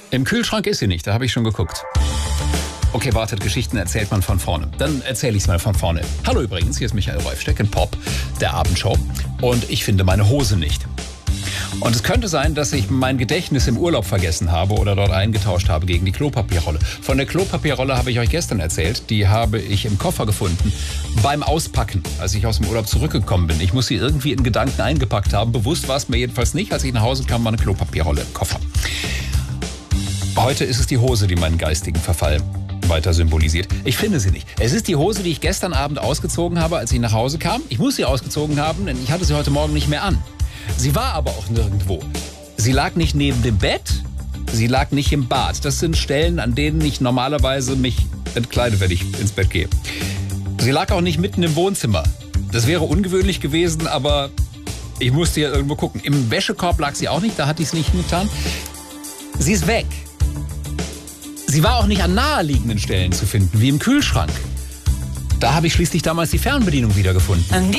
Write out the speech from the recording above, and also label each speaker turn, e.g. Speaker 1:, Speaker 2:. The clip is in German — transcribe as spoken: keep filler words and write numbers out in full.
Speaker 1: Im Kühlschrank ist sie nicht, da habe ich schon geguckt. Okay, wartet, Geschichten erzählt man von vorne. Dann erzähle ich es mal von vorne. Hallo übrigens, hier ist Michael Rolfsteck in Pop, der Abendshow. Und ich finde meine Hose nicht. Und es könnte sein, dass ich mein Gedächtnis im Urlaub vergessen habe oder dort eingetauscht habe gegen die Klopapierrolle. Von der Klopapierrolle habe ich euch gestern erzählt. Die habe ich im Koffer gefunden beim Auspacken, als ich aus dem Urlaub zurückgekommen bin. Ich muss sie irgendwie in Gedanken eingepackt haben. Bewusst war es mir jedenfalls nicht. Als ich nach Hause kam, war eine Klopapierrolle im Koffer. Heute ist es die Hose, die meinen geistigen Verfall weiter symbolisiert. Ich finde sie nicht. Es ist die Hose, die ich gestern Abend ausgezogen habe, als ich nach Hause kam. Ich muss sie ausgezogen haben, denn ich hatte sie heute Morgen nicht mehr an. Sie war aber auch nirgendwo. Sie lag nicht neben dem Bett, sie lag nicht im Bad. Das sind Stellen, an denen ich normalerweise mich entkleide, wenn ich ins Bett gehe. Sie lag auch nicht mitten im Wohnzimmer. Das wäre ungewöhnlich gewesen, aber ich musste ja irgendwo gucken. Im Wäschekorb lag sie auch nicht, da hatte ich es nicht getan. Sie ist weg. Sie war auch nicht an naheliegenden Stellen zu finden, wie im Kühlschrank. Da habe ich schließlich damals die Fernbedienung wiedergefunden.